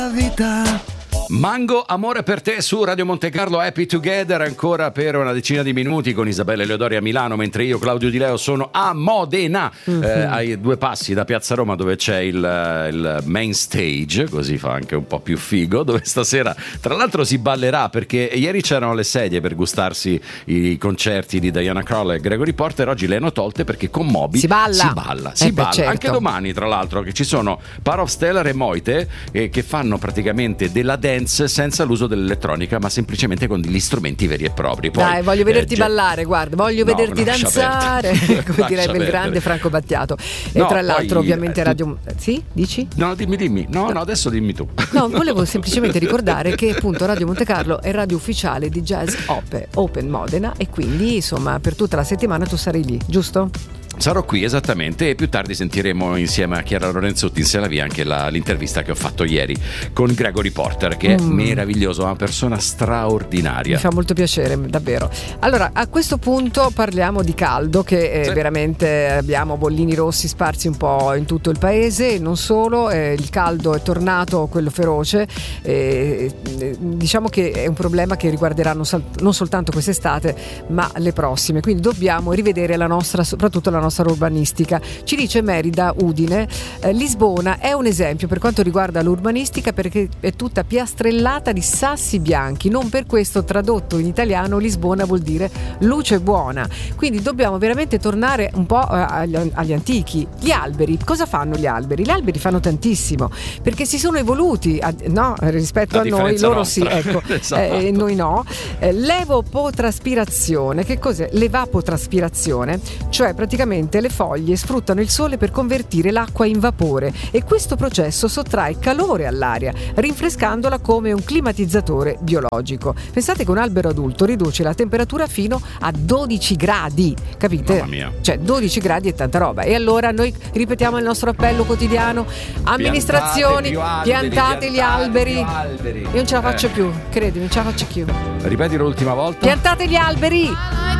Vita. Mango, amore per te su Radio Monte Carlo, Happy Together ancora per una decina di minuti con Isabella Eleodori a Milano, mentre io, Claudio Di Leo, sono a Modena, ai 2 passi da Piazza Roma, dove c'è il main stage, così fa anche un po' più figo, dove stasera tra l'altro si ballerà, perché ieri c'erano le sedie per gustarsi i concerti di Diana Krall e Gregory Porter, oggi le hanno tolte perché con Moby si balla. Certo. Anche domani, tra l'altro, che ci sono Power of Stellar e Moite che fanno praticamente della dance senza l'uso dell'elettronica, ma semplicemente con degli strumenti veri e propri. Poi, dai, voglio vederti ballare, guarda, voglio vederti danzare, come direbbe il grande Franco Battiato. E tra l'altro ovviamente Radio... Sì? Dici? No, dimmi. No, adesso dimmi tu. No, volevo semplicemente ricordare che appunto Radio Monte Carlo è radio ufficiale di Jazz Open Modena, e quindi insomma per tutta la settimana tu sarai lì, giusto? Sarò qui, esattamente, e più tardi sentiremo insieme a Chiara Lorenzotti in Sella Via anche l'intervista che ho fatto ieri con Gregory Porter, che è meraviglioso, una persona straordinaria. Mi fa molto piacere, davvero. Allora, a questo punto parliamo di caldo, che veramente abbiamo bollini rossi sparsi un po' in tutto il paese, non solo, il caldo è tornato, quello feroce, diciamo che è un problema che riguarderà non soltanto quest'estate, ma le prossime, quindi dobbiamo rivedere soprattutto la nostra urbanistica. Ci dice Merida Udine, Lisbona è un esempio per quanto riguarda l'urbanistica, perché è tutta piastrellata di sassi bianchi, non per questo tradotto in italiano Lisbona vuol dire luce buona, quindi dobbiamo veramente tornare un po' agli antichi. Gli alberi, cosa fanno gli alberi? Gli alberi fanno tantissimo, perché si sono evoluti rispetto a noi, loro nostra. Sì, ecco, esatto. Noi no. L'evapotraspirazione, che cos'è? L'evapotraspirazione, cioè praticamente le foglie sfruttano il sole per convertire l'acqua in vapore, e questo processo sottrae calore all'aria, rinfrescandola come un climatizzatore biologico. Pensate che un albero adulto riduce la temperatura fino a 12 gradi, capite? Mamma mia. Cioè 12 gradi è tanta roba. E allora noi ripetiamo il nostro appello quotidiano: amministrazioni, piantate gli alberi. Io non ce la faccio più, credimi, non ce la faccio più. Ripeti l'ultima volta. Piantate gli alberi.